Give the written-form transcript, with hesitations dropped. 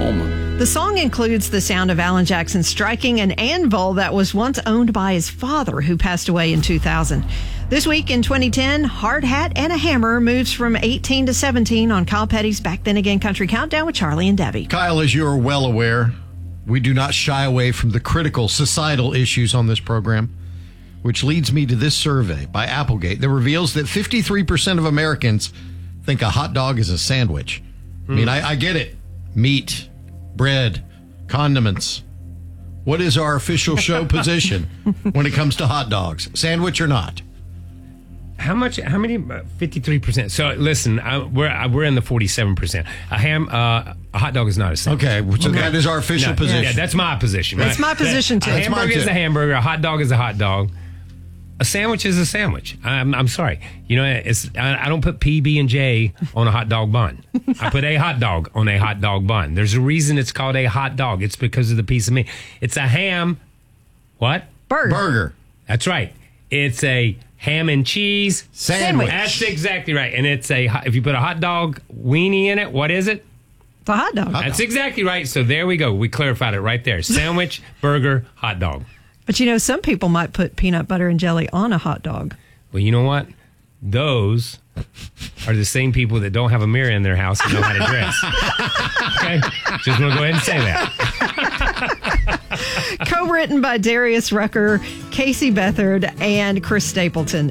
home. The song includes the sound of Alan Jackson striking an anvil that was once owned by his father, who passed away in 2000. This week in 2010, Hard Hat and a Hammer moves from 18 to 17 on Kyle Petty's Back Then Again Country Countdown with Charlie and Debbie. Kyle, as you are well aware, we do not shy away from the critical societal issues on this program, which leads me to this survey by Applegate that reveals that 53% of Americans think a hot dog is a sandwich. I mean, I get it. Meat, bread, condiments. What is our official show position when it comes to hot dogs? Sandwich or not? How many? 53%. So listen, we're in the 47%. A hot dog is not a sandwich. Okay, so that is our official position. Yeah, that's my position. That's my position too. A hamburger is a hamburger. A hot dog is a hot dog. A sandwich is a sandwich. I'm sorry. You know, I don't put PB&J on a hot dog bun. I put a hot dog on a hot dog bun. There's a reason it's called a hot dog. It's because of the piece of meat. It's a ham. What? Burger. That's right. It's a ham and cheese sandwich. That's exactly right. And it's if you put a hot dog weenie in it, what is it? It's a hot dog. That's exactly right. So there we go. We clarified it right there. Sandwich, burger, hot dog. But you know, some people might put peanut butter and jelly on a hot dog. Well, you know what? Those are the same people that don't have a mirror in their house and know how to dress. Okay? Just want to go ahead and say that. Co-written by Darius Rucker, Casey Beathard, and Chris Stapleton.